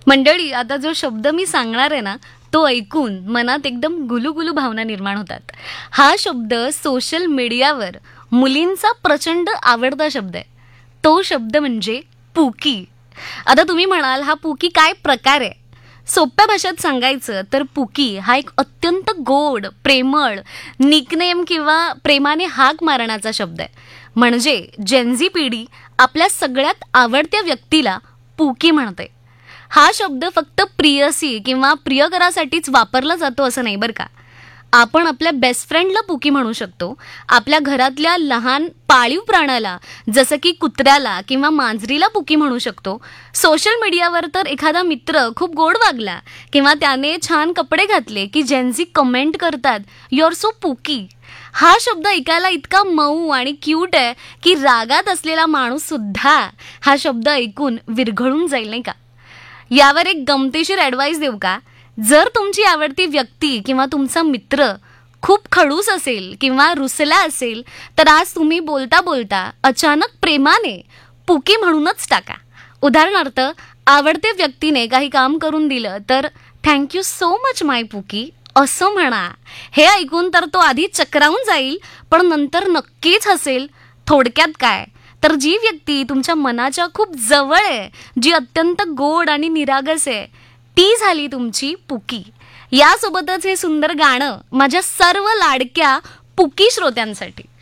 मंडळी, आता जो शब्द मी सांगणार आहे ना, तो ऐकून मनात एकदम गुलूगुलू भावना निर्माण होतात. हा शब्द सोशल मीडियावर मुलींचा प्रचंड आवडता शब्द आहे. तो शब्द म्हणजे पुकी. आता तुम्ही म्हणाल, हा पुकी काय प्रकार आहे? सोप्या भाषेत सांगायचं तर पुकी हा एक अत्यंत गोड, प्रेमळ निकनेम किंवा प्रेमाने हाक मारण्याचा शब्द आहे. म्हणजे जेनझी पिढी आपल्या सगळ्यात आवडत्या व्यक्तीला पुकी म्हणते. हा शब्द फक्त प्रियसी किंवा प्रियकरासाठीच वापरला जातो असं नाही बरं का. आपण आपल्या बेस्ट फ्रेंडला पुकी म्हणू शकतो. आपल्या घरातल्या लहान पाळीव प्राण्याला, जसं की कुत्र्याला किंवा मांजरीला पुकी म्हणू शकतो. सोशल मीडियावर तर एखादा मित्र खूप गोड वागला किंवा त्याने छान कपडे घातले की जेनझी कमेंट करतात, यू आर सो पुकी. हा शब्द ऐकायला इतका मऊ आणि क्यूट आहे की रागात असलेला माणूस सुद्धा हा शब्द ऐकून विरघळून जाईल, नाही का. यावर एक गमतीशीर ॲडवाईस देऊ का? जर तुमची आवडती व्यक्ती किंवा तुमचा मित्र खूप खडूस असेल किंवा रुसला असेल, तर आज तुम्ही बोलता बोलता अचानक प्रेमाने पुकी म्हणूनच टाका. उदाहरणार्थ, आवडते व्यक्तीने काही काम करून दिलं तर थँक्यू सो मच माय पुकी असं म्हणा. हे ऐकून तर तो आधी चक्रावून जाईल, पण नंतर नक्कीच हसेल. थोडक्यात काय तर जी व्यक्ती तुमच्या मनाच्या खूप जवळ आहे, जी अत्यंत गोड आणि निरागस आहे, ती झाली तुमची पुकी. यासोबतच हे सुंदर गाणं माझ्या सर्व लाडक्या पुकी श्रोत्यांसाठी.